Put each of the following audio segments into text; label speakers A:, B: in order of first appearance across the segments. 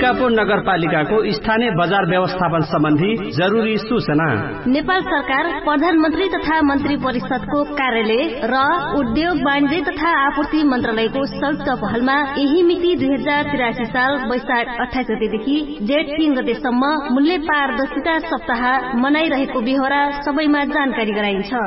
A: टिकापुर नगरपालिकाको स्थानीय बजार व्यवस्थापन सम्बन्धी जरुरी सूचना।
B: नेपाल सरकार प्रधानमन्त्री तथा मन्त्री परिषदको कार्यालय र उद्योग वाणिज्य तथा आपूर्ति मन्त्रालयको संयुक्त पहलमा यही मिति 2083 साल वैशाख 28 गतेदेखि जेठ 3 गतेसम्म मूल्य पारदर्शिता सप्ताह मनाइरहेको बेहोरा सबैमा जानकारी गराइन्छ।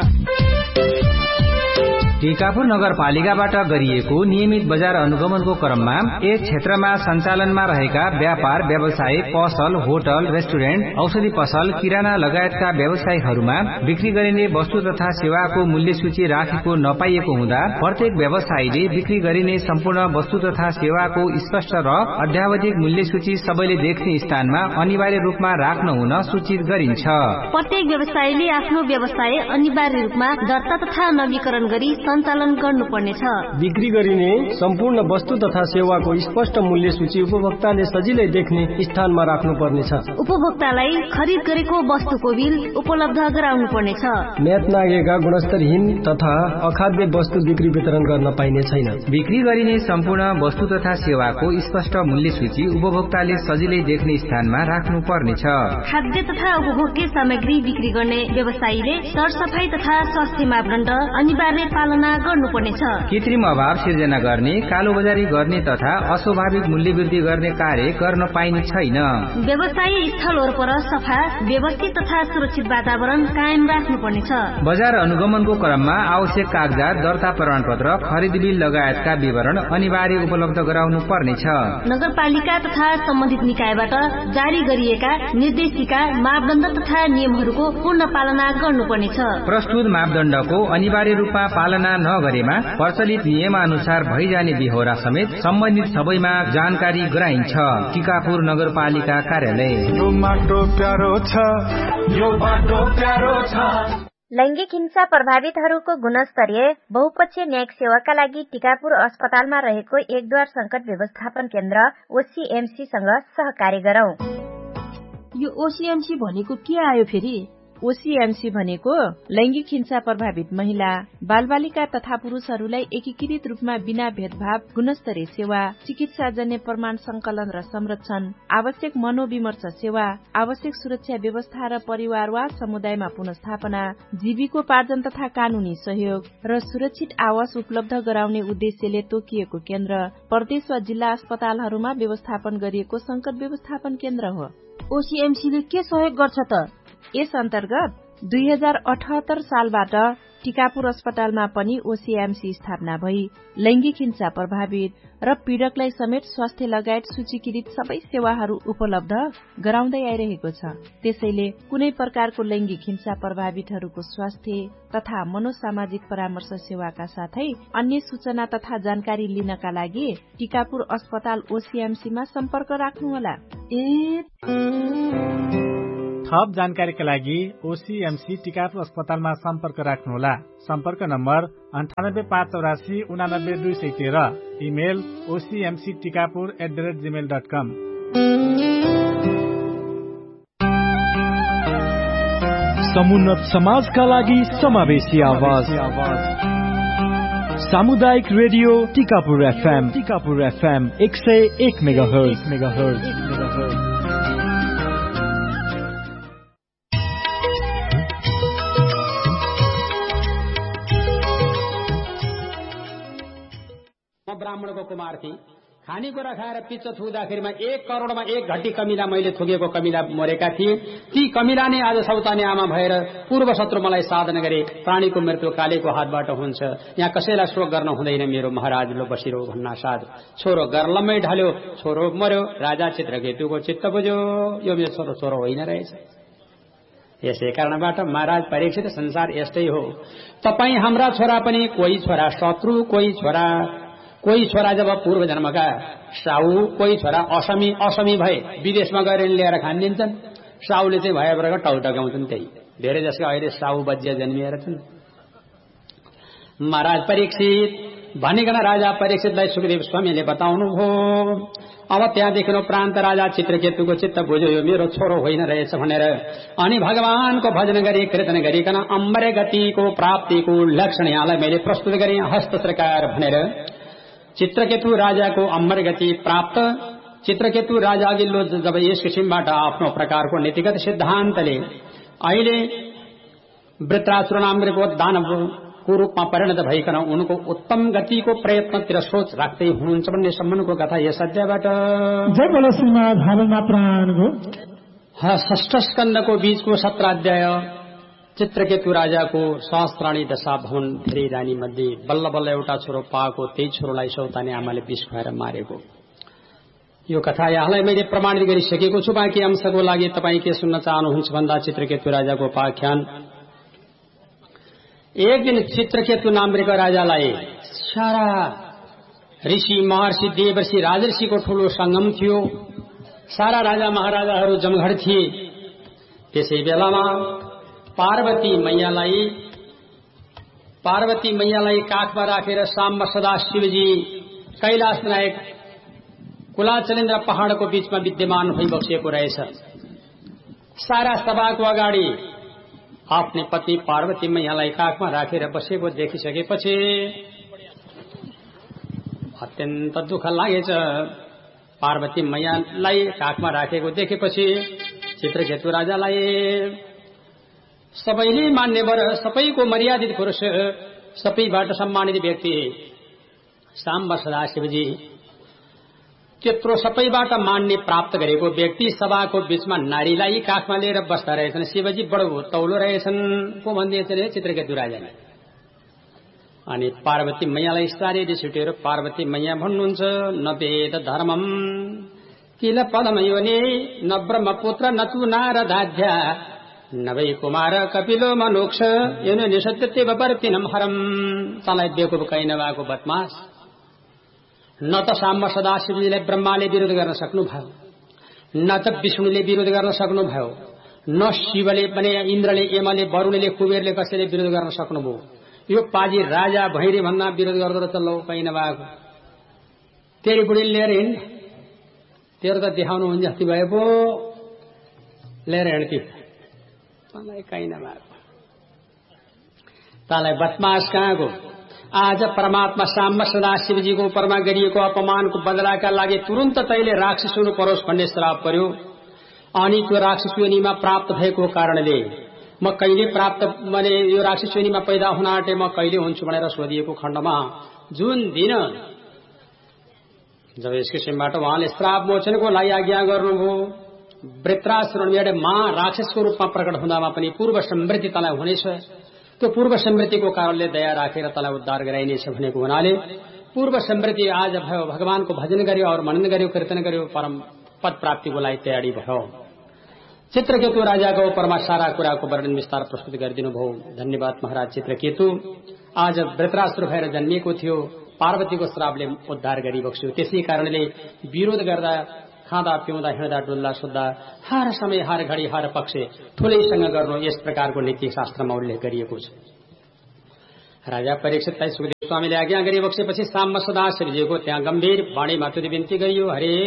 C: टिकापुर नगरपालिकाबाट गरिएको नियमित बजार अनुगमनको क्रममा यस क्षेत्रमा सञ्चालनमा रहेका व्यापार व्यवसाय पसल होटल रेस्टुरेन्ट औषधि पसल किराना लगायतका व्यवसायीहरूमा बिक्री गरिने वस्तु तथा सेवाको मूल्य सूची राखेको नपाइएको हुँदा प्रत्येक व्यवसायीले बिक्री गरिने सम्पूर्ण वस्तु तथा सेवाको स्पष्ट र अध्यावधिक मूल्य सूची सबैले देख्ने स्थानमा अनिवार्य रूपमा राख्न हुन सूचित गरिन्छ।
B: प्रत्येक व्यवसायीले आफ्नो व्यवसाय अनिवार्य रूपमा दर्ता तथा नवीकरण गरी सञ्चालन गर्नुपर्नेछ।
D: बिक्री गरिने सम्पूर्ण वस्तु तथा सेवाको स्पष्ट मूल्य सूची उपभोक्ताले सजिलै देख्ने स्थानमा राख्नुपर्नेछ।
B: उपभोक्तालाई खरिद गरेको वस्तुको बिल उपलब्ध गराउनु पर्नेछ।
D: म्याद नागेका गुणस्तरहीन तथा अखाद्य वस्तु बिक्री वितरण गर्न पाइने छैन।
C: बिक्री गरिने सम्पूर्ण वस्तु तथा सेवाको स्पष्ट मूल्य सूची उपभोक्ताले सजिलै देख्ने स्थानमा राख्नु पर्नेछ।
B: खाद्य तथा उपभोग्य सामग्री बिक्री गर्ने व्यवसायीले सरसफाई तथा स्वास्थ्य मापदण्ड अनिवार्य पालना गर्नुपर्नेछ।
C: कृत्रिम अभाव सिर्जना गर्ने कालोबजारी गर्ने तथा अस्वाभाविक मूल्य वृद्धि गर्ने कार्य गर्न पाइने छैन।
B: व्यवसायी स्थल वरपर सफा व्यवस्थित तथा सुरक्षित वातावरण कायम राख्नुपर्नेछ।
C: बजार अनुगमनको क्रममा आवश्यक कागजात दर्ता प्रमाणपत्र खरिद बिल लगायतका विवरण अनिवार्य उपलब्ध गराउनु पर्नेछ।
B: नगरपालिका तथा सम्बन्धित निकायबाट जारी गरिएका निर्देशिका मापदण्ड तथा नियमहरूको पूर्ण पालना गर्नुपर्नेछ।
C: प्रस्तुत मापदण्डको अनिवार्य रूपमा पालना नगरेमा प्रचलित नियमानुसार भइजाने बेहोरा समेत सम्बन्धित सबैमा जानकारी गराइन्छ। टिकापुर नगरपालिका कार्यालय।
E: यो माटो प्यारो छ, यो बाटो प्यारो छ।
F: लैंगिक हिंसा प्रभावितहरूको गुणस्तरीय बहुपक्षीय न्यायिक सेवाका लागि टिकापुर अस्पतालमा रहेको एकद्वार संकट व्यवस्थापन केन्द्र ओसीएमसी सँग सहकार्य गरौं।
G: यो ओसीएमसी भनेको के आयो फेरि?
H: ओसीएमसी भनेको लैंगिक हिंसा प्रभावित महिला बालबालिका तथा पुरुषहरूलाई एकीकृत रूपमा बिना भेदभाव गुणस्तरीय सेवा, चिकित्साजन्य प्रमाण संकलन र संरक्षण, आवश्यक मनोविमर्श सेवा, आवश्यक सुरक्षा व्यवस्था र परिवार वा समुदायमा पुनर्स्थापना, जीविकोपार्जन तथा कानूनी सहयोग र सुरक्षित आवास उपलब्ध गराउने उद्देश्यले तोकिएको केन्द्र प्रदेश वा जिल्ला अस्पतालहरूमा व्यवस्थापन गरिएको संकट व्यवस्थापन केन्द्र हो।
G: ओसीएमसीले के सहयोग गर्छ त?
H: यस अन्तर्गत 2078 सालबाट टिकापुर अस्पतालमा पनि ओसीएमसी स्थापना भई लैंगिक हिंसा प्रभावित र पीड़कलाई समेत स्वास्थ्य लगायत सूचीकृत सबै सेवाहरू उपलब्ध गराउँदै आइरहेको छ। त्यसैले कुनै प्रकारको लैंगिक हिंसा प्रभावितहरूको स्वास्थ्य तथा मनोसामाजिक परामर्श सेवाका साथै अन्य सूचना तथा जानकारी लिनका लागि टिकापुर अस्पताल ओसीएमसीमा सम्पर्क राख्नुहोला।
I: थप जानकारीका लागि ओसीएमसी टिकापुर अस्पतालमा सम्पर्क राख्नुहोला। सम्पर्क नम्बर 98584 89213, इमेल ocmctikapur@gmail.com।
J: समुन्नत समाजका लागि समावेशी आवाज, सामुदायिक रेडियो टिकापुर एफएम 101 मेगाहर्ज।
K: ब्राह्मणको कुमार थिए, खानेकुरा खाएर पिच्च थुक्दाखेरिमा 1 करोडमा 1 घटी कमिला मैले थुकेको कमिला मरेका थिए। ती कमिला नै आज सौतानी आमा भएर पूर्व शत्रु मलाई साधन गरे। प्राणीको मृत्यु कालेको हातबाट हुन्छ, यहाँ कसैलाई शोक गर्न हुँदैन। मेरो महाराज लो बसिरो भन्ना साध छोरो गर्लमै ढल्यो, छोरो मर्यो। राजा चित्रकेतुको चित्त बुझ्यो, यो मेरो छोरो होइन रहेछ। यसै कारणबाट महाराज परीक्षित संसार यस्तै हो। तपाई हाम्रा छोरा पनि कोही छोरा शत्रु, कोही छोरा जब पूर्व जन्मका साउ, कोही छोरा असमी भए विदेशमा गएर ल्याएर खानिदिन्छन्। साउले चाहिँ भएबाट टाउटगाउँछन्। त्यही धेरै जसका अहिले साउ बज्या जन्मिएर छन्। महाराज परीक्षित भनिकन राजा परीक्षितलाई सुखदेव स्वामीले बताउनुभयो। अब त्यहाँदेखि प्रान्त राजा चित्रकेतुको चित्त बुझ्यो, यो मेरो छोरो होइन रहेछ भनेर। अनि भगवानको भजन गरी कीर्तन गरिकन अम्बर गतिको प्राप्तिको लक्षण यहाँलाई मैले प्रस्तुत गरेँ। हस्त सरकार भनेर चित्रकेतु राजाको अम्बर गति प्राप्त चित्रकेतु राजा अघिल्लो जब यस किसिमबाट आफ्नो प्रकारको नीतिगत सिद्धान्तले अहिले वृत्रासुर नामको दानवको रूपमा परिणत भइकन उनको उत्तम गतिको प्रयत्नतिर सोच राख्दै हुनुहुन्छ भन्ने सम्बन्धको कथा यस अध्यायबाट षष्ठ स्कन्धको बीचको 17 अध्याय चित्रकेतु राजाको सहस्राणी दशा भवन धेरै रानी मध्ये बल्ल बल्ल एउटा छोरो पाएको, त्यही छोरोलाई सौतानी आमाले विष खुवाएर मारेको यो कथा यहाँलाई मैले प्रमाणित गरिसकेको छु। बाँकी अंशको लागि तपाईँ के सुन्न चाहनुहुन्छ भन्दा चित्रकेतु राजाको उपाख्यान। एक दिन चित्रकेतु नामका राजालाई सारा ऋषि महर्षि देवर्षि राजर्षिको ठूलो संगम थियो। सारा राजा महाराजाहरू जमघट थिए। त्यसै बेलामा पार्वती मैयालाई काखमा राखेर साम्ब सदा शिवजी कैलाश नायक कुलाचलेन्द्र पहाड़को बीचमा विद्यमान भइबसेको रहेछ। सारा सभाको अगाडि आफ्नै पत्नी पार्वती मैयालाई काखमा राखेर बसेको देखिसकेपछि अत्यन्त दुःख लागेछ। पार्वती मैयालाई काखमा राखेको देखेपछि चित्रकेतु राजालाई सबैले मान्नेवर, सबैको मर्यादित पुरुष, सबैबाट सम्मानित व्यक्ति साम्ब सदाशिवजी त्यत्रो सबैबाट मान्ने प्राप्त गरेको व्यक्ति सभाको बीचमा नारीलाई काखमा लिएर बस्दा रहेछन्। शिवजी बडो तौलो रहेछन् को भन्दैछ रे चित्रकेतु राजाले। अनि पार्वती मैयालाई साह्रै रिस उठेर पार्वती मैया भन्नुहुन्छ न वेद धर्मम किल पदमयोनि न ब्रह्मपुत्र न तु नारदाध्या न वै कुमार कपिलो मनोक्ष यो निषद्यते वर्तिनम हरम। तँलाई बेकुब कहीँ नभएको बदमास, न त साम्ब सदाशिवजीलाई ब्रह्माले विरोध गर्न सक्नुभयो, न त विष्णुले विरोध गर्न सक्नुभयो, न शिवले पनि, इन्द्रले, यमले, वरुणले, कुबेरले कसैले विरोध गर्न सक्नुभयो। यो पाजी राजा भैरी भन्दा विरोध गर्दो त लौ कहीँ नभएको। तेरी बुढी लिएर हिँड, तेरो त देखाउनु हुन्छ जति भए पो लिएर हिँड्थी, तँलाई कहीँ नभएको, तँलाई बदमास कहाँको। आज परमात्मा साम्ब सदाशिवजीको उपरमा गरिएको अपमानको बदलाका लागि तुरन्त तैले राक्षस हुनु परोस् भन्ने श्राप पर्यो। अनि त्यो राक्षस योनिमा प्राप्त भएको कारणले म कहिले प्राप्त भने यो राक्षस योनिमा पैदा हुन आँटे म कहिले हुन्छु भनेर सोधिएको खण्डमा जुन दिन जब यस किसिमबाट उहाँले श्राप मोचनको लागि आज्ञा गर्नुभयो, वृत्रासुर मा राक्षसको रूपमा प्रकट हुँदामा पनि पूर्व समृद्धि तँलाई हुनेछ, त्यो पूर्व समृद्धिको कारणले दया राखेर तँलाई उद्धार गराइनेछ भनेको हुनाले पूर्व समृद्धि आज भयो। भगवानको भजन गर्यो और मनन गर्यो, कीर्तन गर्यो, परम पद प्राप्तिको लागि तयारी भयो। चित्रकेतु राजाको उपरमा सारा कुराको वर्णन विस्तार प्रस्तुत गरिदिनु भयो। धन्यवाद महाराज चित्रकेतु। आज वृत्रासुर भएर जन्मिएको थियो, पार्वतीको श्रापले उद्धार गरिबक्स्यो। त्यसै कारणले विरोध गर्दा, खाँदा पिउँदा, हिँड्दा डुल्दा सुत्दा हर समय हर घडी हर पक्ष ठुलैसँग गर्नु, यस प्रकारको नीति शास्त्रमा उल्लेख गरिएको छ। राजा परीक्षितलाई सुखदेव स्वामीले आज्ञा गरिबक्सेपछि साम्ब सदाशिवजीको त्यहाँ गम्भीर वाणीमा तुदी बिन्ती गरियो। हरे